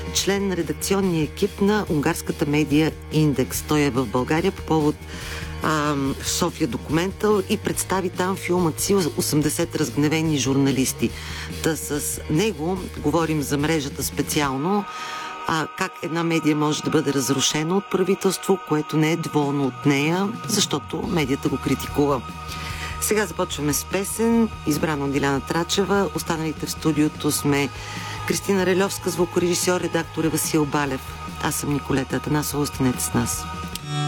член на редакционния екип на унгарската медия Индекс. Той е в България по повод София Документал и представи там филмът си 80 разгневени журналисти. Та с него говорим за мрежата специално, как една медия може да бъде разрушена от правителство, което не е доволно от нея, защото медията го критикува. Сега започваме с песен, избрана от Диляна Трачева. Останалите в студиото сме Кристина Релевска, звукорежисьор, редактор е Васил Балев. Аз съм Николета Атанасова, останете с нас.